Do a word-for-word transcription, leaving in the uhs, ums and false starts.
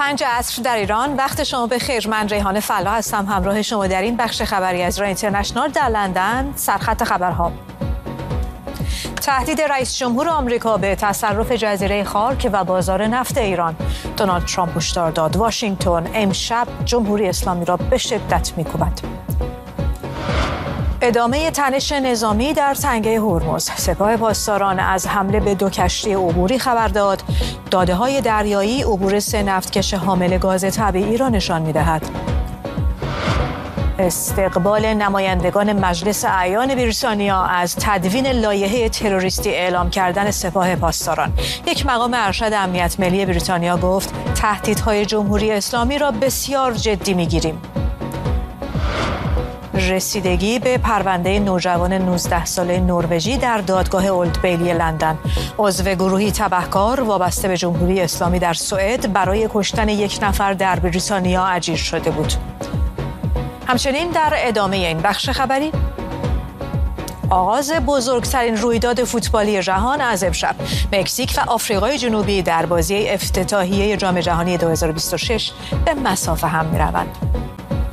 پنج عصر در ایران. وقت شما بخیر. من ریحانه فلا هستم، همراه شما در این بخش خبری از ایران اینترنشنال در لندن. سرخط خبرها: تهدید رئیس جمهور آمریکا به تصرف جزیره خارک و بازار نفت ایران. دونالد ترامپ هشدار داد واشنگتن امشب جمهوری اسلامی را به شدت می‌کوبد. ادامه تنش نظامی در تنگه هرمز. سپاه پاسداران از حمله به دو کشتی عبوری خبر داد. داده‌های دریایی عبور سه نفتکش حامل گاز طبیعی را نشان می‌دهد. استقبال نمایندگان مجلس اعیان بریتانیا از تدوین لایحه تروریستی اعلام کردن سپاه پاسداران. یک مقام ارشد امنیت ملی بریتانیا گفت تهدیدهای جمهوری اسلامی را بسیار جدی می‌گیریم. رسیدگی به پرونده نوجوان نوزده ساله نروژی در دادگاه اولد بیلی لندن. عضو گروهی تبهکار وابسته به جمهوری اسلامی در سوئد برای کشتن یک نفر در بریتانیا اجیر شده بود. همچنین در ادامه این بخش خبری، آغاز بزرگترین رویداد فوتبالی جهان از امشب. مکزیک و آفریقای جنوبی در بازی افتتاحیه جام جهانی دو هزار و بیست و شش به مصاف هم می‌روند.